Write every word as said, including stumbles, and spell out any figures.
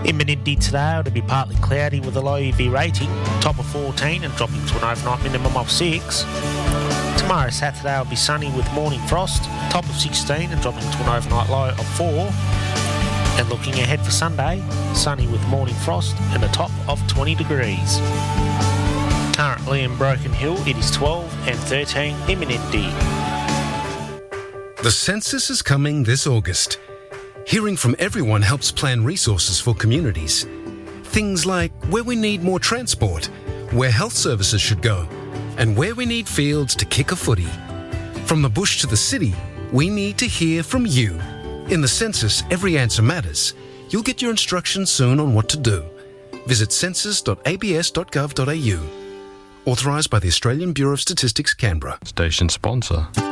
In Menindee today, it'll be partly cloudy with a low U V rating, top of fourteen and dropping to an overnight minimum of six. Tomorrow, Saturday, will be sunny with morning frost, top of sixteen and dropping to an overnight low of four. And looking ahead for Sunday, sunny with morning frost and a top of twenty degrees. Currently in Broken Hill, it is twelve and thirteen in Menindee. The census is coming this August. Hearing from everyone helps plan resources for communities. Things like where we need more transport, where health services should go, and where we need fields to kick a footy. From the bush to the city, we need to hear from you. In the census, every answer matters. You'll get your instructions soon on what to do. Visit census dot a b s dot gov dot a u. Authorised by the Australian Bureau of Statistics, Canberra. Station sponsor.